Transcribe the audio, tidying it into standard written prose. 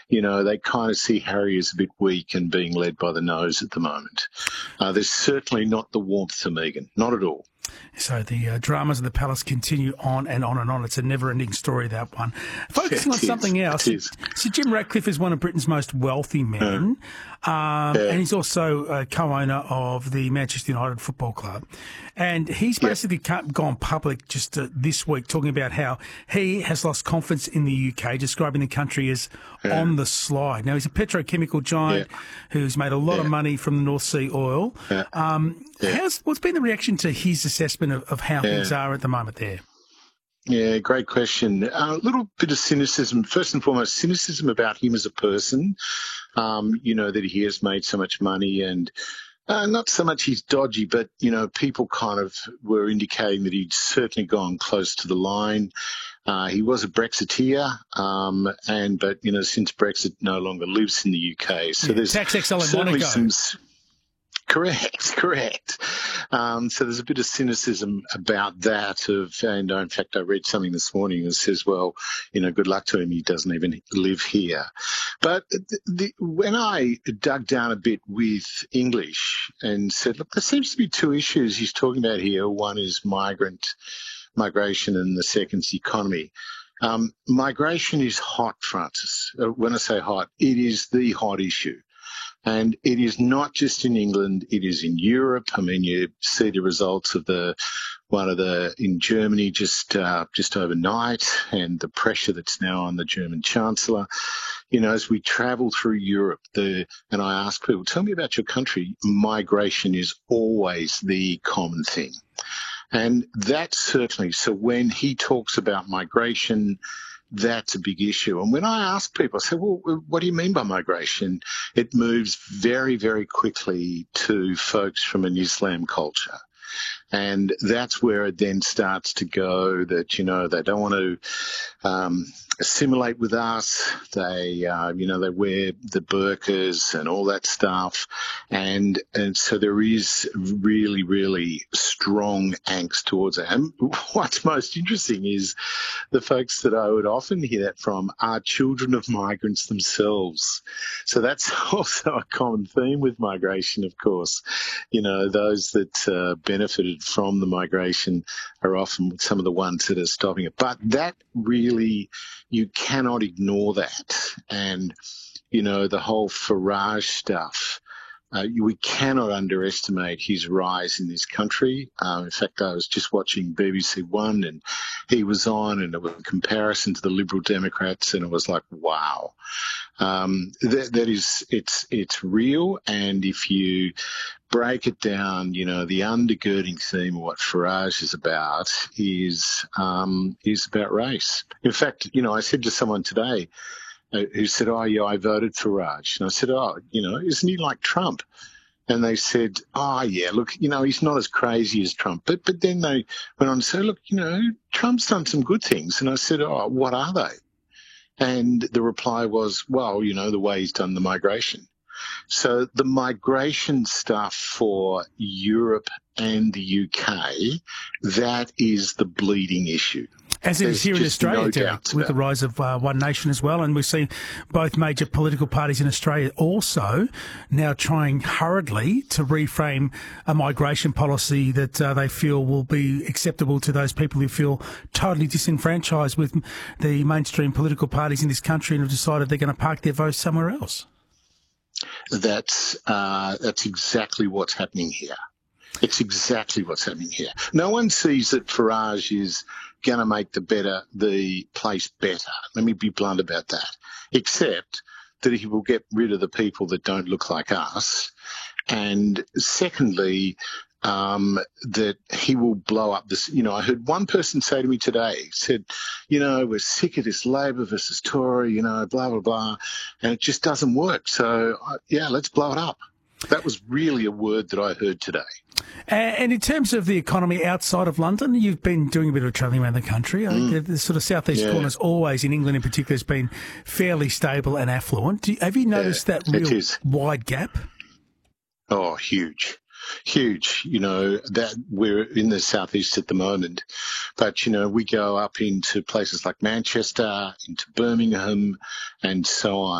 they kind of see Harry as a bit weak and being led by the nose at the moment. There's certainly not the warmth to Meghan, not at all. So the dramas of the palace continue on and on and on. It's a never-ending story, that one. Focusing on something else, so Jim Ratcliffe is one of Britain's most wealthy men, and he's also a co-owner of the Manchester United Football Club. And he's basically gone public just this week talking about how he has lost confidence in the UK, describing the country as on the slide. Now, he's a petrochemical giant who's made a lot of money from the North Sea oil. What's been the reaction to his assessment of how things are at the moment there? Yeah, great question. A little bit of cynicism, first and foremost, cynicism about him as a person, that he has made so much money and not so much he's dodgy, but, people kind of were indicating that he'd certainly gone close to the line. He was a Brexiteer, but since Brexit no longer lives in the UK. So there's tax exile in certainly Monaco. Correct. So there's a bit of cynicism about that. And in fact, I read something this morning that says, well, good luck to him. He doesn't even live here. But when I dug down a bit with English and said, look, there seems to be two issues he's talking about here. One is migration and the second's economy. Migration is hot, Francis. When I say hot, it is the hot issue. And it is not just in England, it is in Europe. I mean, you see the results of in Germany just overnight, and the pressure that's now on the German Chancellor. As we travel through Europe, and I ask people, tell me about your country, migration is always the common thing. And that's certainly, so when he talks about migration, that's a big issue. And when I ask people, I say, well, what do you mean by migration? It moves very, very quickly to folks from an Islam culture. And that's where it then starts to go that, they don't want to assimilate with us. They, they wear the burqas and all that stuff. And so there is really, really strong angst towards it. And what's most interesting is the folks that I would often hear that from are children of migrants themselves. So that's also a common theme with migration, of course. Those that benefited from the migration are often some of the ones that are stopping it. But that really, you cannot ignore that. And, the whole Farage stuff, we cannot underestimate his rise in this country. In fact, I was just watching BBC One and he was on, and it was a comparison to the Liberal Democrats, and it was like, wow. It's real. And if you break it down, the undergirding theme of what Farage is about is about race. In fact, I said to someone today who said, oh, yeah, I voted for Farage. And I said, oh, isn't he like Trump? And they said, oh, yeah, look, he's not as crazy as Trump. But then they went on to say, look, Trump's done some good things. And I said, oh, what are they? And the reply was, well, the way he's done the migration. So the migration stuff for Europe and the UK, that is the bleeding issue. As it is here in Australia, Derek, with the rise of One Nation as well. And we've seen both major political parties in Australia also now trying hurriedly to reframe a migration policy that they feel will be acceptable to those people who feel totally disenfranchised with the mainstream political parties in this country and have decided they're going to park their votes somewhere else. That's exactly what's happening here. It's exactly what's happening here. No one sees that Farage is going to make the place better. Let me be blunt about that. Except that he will get rid of the people that don't look like us. And secondly, that he will blow up this. I heard one person say to me today, said, we're sick of this Labor versus Tory, blah, blah, blah, and it just doesn't work. So, let's blow it up. That was really a word that I heard today. And in terms of the economy outside of London, you've been doing a bit of travelling around the country. The sort of southeast corner's always, in England in particular, has been fairly stable and affluent. Have you noticed that real wide gap? Oh, huge. That we're in the southeast at the moment, but we go up into places like Manchester, into Birmingham, and so on.